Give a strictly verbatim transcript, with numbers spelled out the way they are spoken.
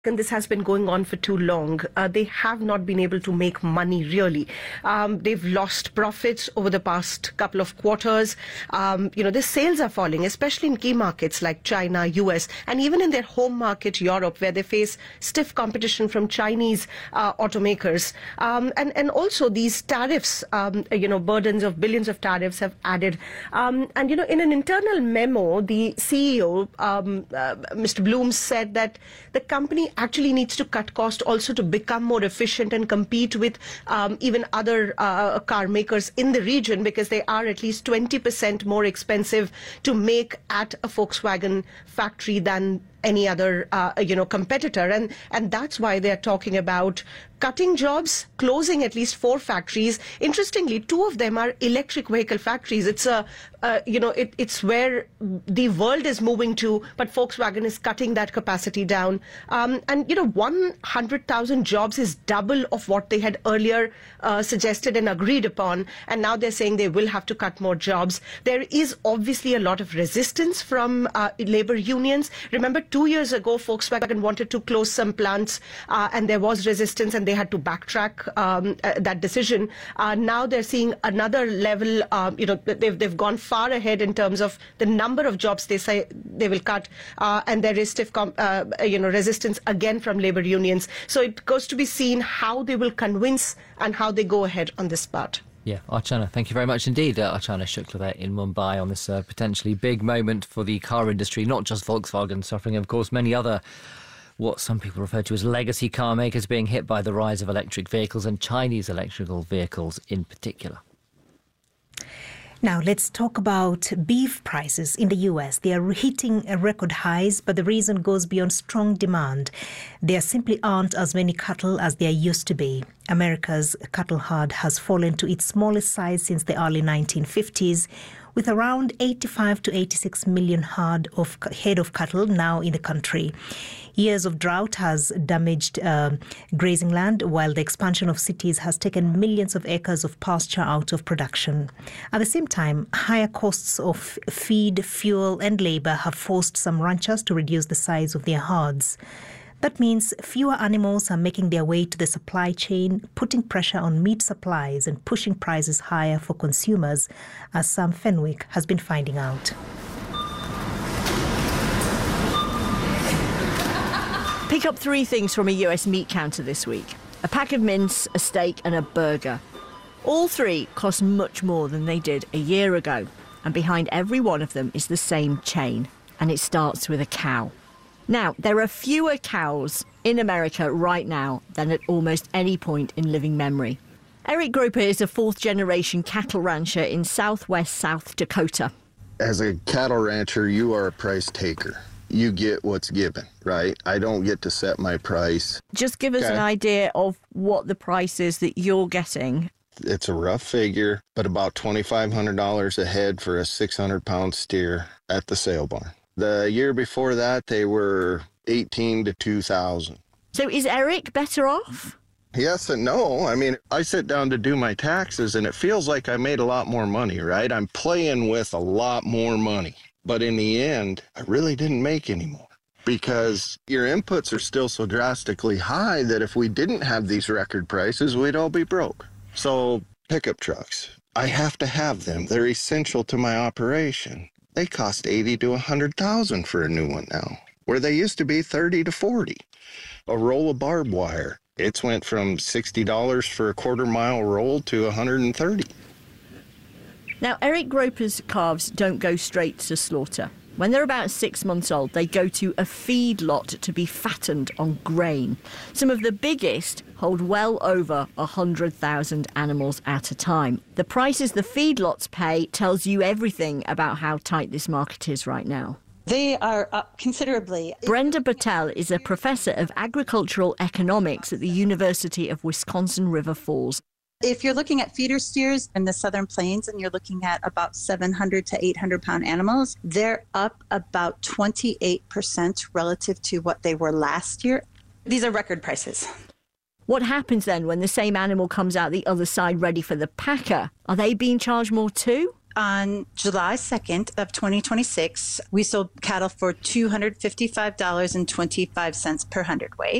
and this has been going on for too long. Uh, they have not been able to make money, really. Um, they've lost profits over the past couple of quarters. Um, you know, the sales are falling, especially in key markets like China, U S, and even in their home market, Europe, where they face stiff competition from Chinese uh, automakers. Um, and, and also these tariffs, um, you know, burdens of billions of tariffs have added. Um, and, you know, in an internal memo, the C E O, um, uh, Mister Bloom, said that the company actually needs to cut cost also to become more efficient and compete with um, even other uh, car makers in the region, because they are at least twenty percent more expensive to make at a Volkswagen factory than any other, uh, you know, competitor. And, and that's why they're talking about cutting jobs, closing at least four factories. Interestingly, two of them are electric vehicle factories. It's a, uh, you know, it, it's where the world is moving to, but Volkswagen is cutting that capacity down. Um, and, you know, one hundred thousand jobs is double of what they had earlier uh, suggested and agreed upon. And now they're saying they will have to cut more jobs. There is obviously a lot of resistance from uh, labor unions. Remember, two years ago, Volkswagen wanted to close some plants uh, and there was resistance and they had to backtrack um, uh, that decision. Uh, now they're seeing another level, uh, you know, they've, they've gone far ahead in terms of the number of jobs they say they will cut, uh, and there is stiff, com uh, you know, resistance again from labor unions. So it goes to be seen how they will convince and how they go ahead on this part. Yeah, Archana, thank you very much indeed. Uh, Archana Shukla there in Mumbai on this uh, potentially big moment for the car industry, not just Volkswagen suffering, of course, many other, what some people refer to as legacy car makers being hit by the rise of electric vehicles and Chinese electrical vehicles in particular. Now, let's talk about beef prices in the U S. They are hitting record highs, but the reason goes beyond strong demand. There simply aren't as many cattle as there used to be. America's cattle herd has fallen to its smallest size since the early nineteen fifties, with around eighty-five to eighty-six million herd of, head of cattle now in the country. Years of drought has damaged uh, grazing land, while the expansion of cities has taken millions of acres of pasture out of production. At the same time, higher costs of feed, fuel and labour have forced some ranchers to reduce the size of their herds. That means fewer animals are making their way to the supply chain, putting pressure on meat supplies and pushing prices higher for consumers, as Sam Fenwick has been finding out. Pick up three things from a U S meat counter this week: a pack of mince, a steak and a burger. All three cost much more than they did a year ago, and behind every one of them is the same chain, and it starts with a cow. Now, there are fewer cows in America right now than at almost any point in living memory. Eric Groper is a fourth-generation cattle rancher in southwest South Dakota. As a cattle rancher, you are a price taker. You get what's given, right? I don't get to set my price. Just give us okay. an idea of what the price is that you're getting. It's a rough figure, but about twenty-five hundred dollars a head for a six hundred pound steer at the sale barn. The year before that, they were eighteen to two thousand. So is Eric better off? Yes and no. I mean, I sit down to do my taxes and it feels like I made a lot more money, right? I'm playing with a lot more money. But in the end, I really didn't make any more, because your inputs are still so drastically high that if we didn't have these record prices, we'd all be broke. So pickup trucks, I have to have them. They're essential to my operation. They cost eighty to a hundred thousand for a new one now, where they used to be thirty to forty. A roll of barbed wire, it's went from sixty dollars for a quarter mile roll to one hundred thirty. Now, Eric Groper's calves don't go straight to slaughter. When they're about six months old, they go to a feedlot to be fattened on grain. Some of the biggest hold well over one hundred thousand animals at a time. The prices the feedlots pay tells you everything about how tight this market is right now. They are up considerably. Brenda Patel is a professor of agricultural economics at the University of Wisconsin River Falls. If you're looking at feeder steers in the Southern Plains and you're looking at about seven hundred to eight hundred pound animals, they're up about twenty-eight percent relative to what they were last year. These are record prices. What happens then when the same animal comes out the other side ready for the packer? Are they being charged more too? on July second of twenty twenty-six, we sold cattle for two hundred fifty-five dollars and twenty-five cents per hundredweight.